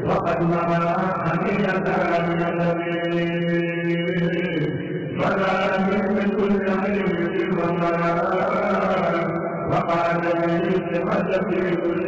وقد نرى حمية فلا من كل علم وقال لي ثقة في كل